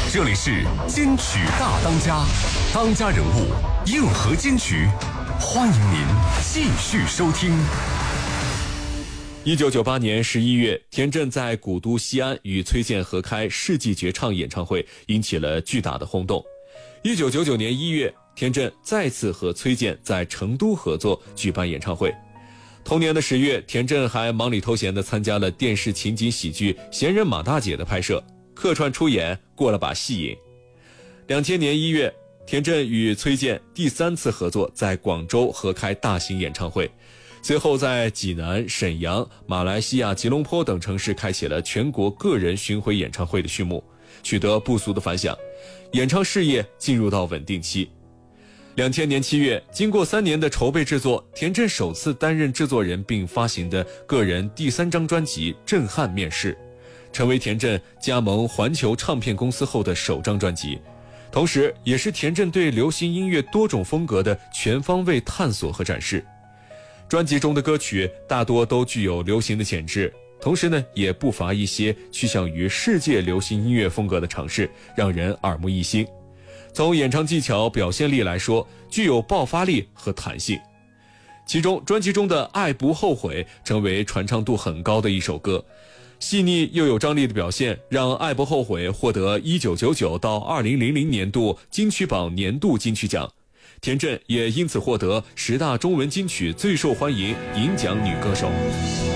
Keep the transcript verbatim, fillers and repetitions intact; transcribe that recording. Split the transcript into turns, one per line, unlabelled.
这里是金曲大当家，当家人物硬核金曲，欢迎您继续收听。
一九九八年十一月，田震在古都西安与崔健合开世纪绝唱演唱会，引起了巨大的轰动。一九九九年一月，田震再次和崔健在成都合作举办演唱会。同年的十月，田震还忙里偷闲地参加了电视情景喜剧《闲人马大姐》的拍摄，客串出演过了把戏瘾。两千年一月，田震与崔健第三次合作，在广州合开大型演唱会，随后在济南、沈阳、马来西亚吉隆坡等城市开启了全国个人巡回演唱会的序幕，取得不俗的反响，演唱事业进入到稳定期。两千年七月，经过三年的筹备制作，田震首次担任制作人并发行的个人第三张专辑《震撼面世》，成为田震加盟环球唱片公司后的首张专辑，同时也是田震对流行音乐多种风格的全方位探索和展示。专辑中的歌曲大多都具有流行的潜质，同时呢，也不乏一些趋向于世界流行音乐风格的尝试，让人耳目一新。从演唱技巧、表现力来说，具有爆发力和弹性。其中专辑中的《爱不后悔》成为传唱度很高的一首歌，细腻又有张力的表现让《爱不后悔》获得一九九九到二零零零年度金曲榜年度金曲奖，田震也因此获得十大中文金曲最受欢迎银奖女歌手。